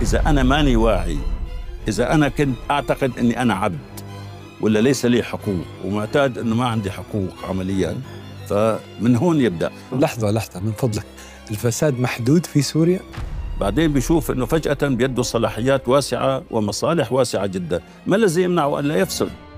إذا أنا ماني واعي، إذا أنا كنت أعتقد أني أنا عبد ولا ليس لي حقوق ومعتاد أنه ما عندي حقوق عملياً، فمن هون يبدأ. لحظة من فضلك، الفساد محدود في سوريا؟ بعدين بيشوف أنه فجأة بيده صلاحيات واسعة ومصالح واسعة جدا، ما الذي يمنعه أن لا يفسد؟